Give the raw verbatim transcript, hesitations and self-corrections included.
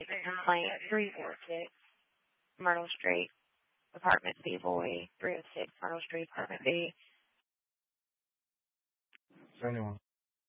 complaint three four six, Myrtle Street, Apartment B, Boy, three oh six, Myrtle Street, Apartment B. Is there anyone